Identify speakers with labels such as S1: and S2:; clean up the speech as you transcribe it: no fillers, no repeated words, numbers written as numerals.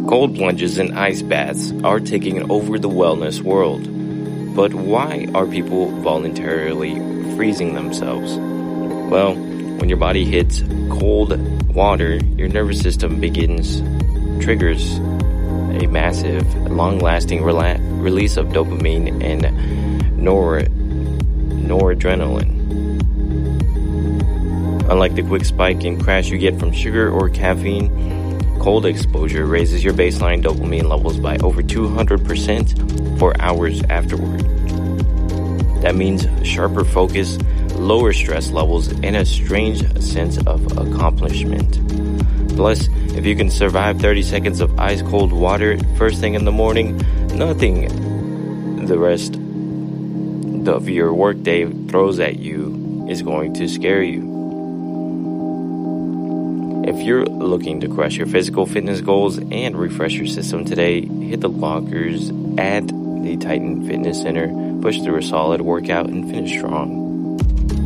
S1: Cold plunges and ice baths are taking over the wellness world. But why are people voluntarily freezing themselves? Well, when your body hits cold water, your nervous system triggers a massive, long-lasting release of dopamine and noradrenaline. Unlike the quick spike and crash you get from sugar or caffeine, cold exposure raises your baseline dopamine levels by over 200% for hours afterward. That means sharper focus, lower stress levels, and a strange sense of accomplishment. Plus, if you can survive 30 seconds of ice-cold water first thing in the morning, nothing the rest of your workday throws at you is going to scare you. If you're looking to crush your physical fitness goals and refresh your system today, hit the lockers at the Titan Fitness Center, push through a solid workout, and finish strong.